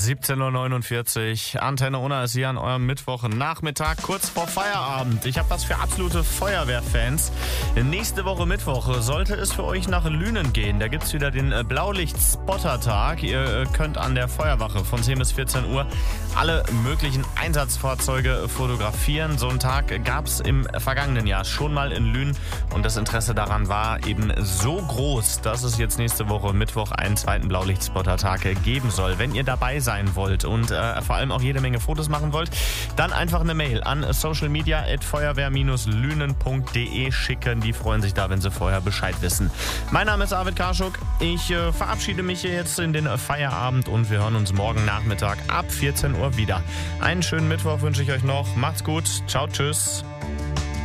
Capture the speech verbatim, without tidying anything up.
siebzehn Uhr neunundvierzig. Antenne Unna ist hier an eurem Mittwochnachmittag, kurz vor Feierabend. Ich habe was für absolute Feuerwehrfans. Nächste Woche Mittwoch sollte es für euch nach Lünen gehen. Da gibt es wieder den Blaulicht-Spotter-Tag. Ihr könnt an der Feuerwache von zehn bis vierzehn Uhr alle möglichen Einsatzfahrzeuge fotografieren. So einen Tag gab es im vergangenen Jahr schon mal in Lünen und das Interesse daran war eben so groß, dass es jetzt nächste Woche Mittwoch einen zweiten Blaulicht-Spotter-Tag geben soll. Wenn ihr dabei sein wollt und äh, vor allem auch jede Menge Fotos machen wollt, dann einfach eine Mail an socialmedia at feuerwehr lünen punkt de schicken. Die freuen sich da, wenn sie vorher Bescheid wissen. Mein Name ist Arvid Karschuk. Ich äh, verabschiede mich hier jetzt in den Feierabend und wir hören uns morgen Nachmittag ab vierzehn Uhr wieder. Einen schönen Mittwoch wünsche ich euch noch. Macht's gut. Ciao, tschüss.